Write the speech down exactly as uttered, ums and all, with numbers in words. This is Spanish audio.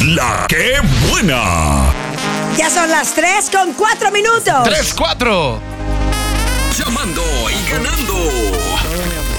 La que buena. Ya son las tres con cuatro minutos. tres, cuatro. Llamando y ganando.